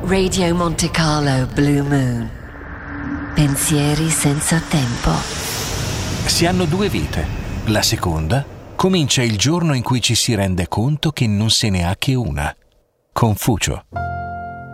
Radio Monte Carlo Blue Moon. Pensieri senza tempo. Si hanno due vite. La seconda comincia il giorno in cui ci si rende conto che non se ne ha che una. Confucio.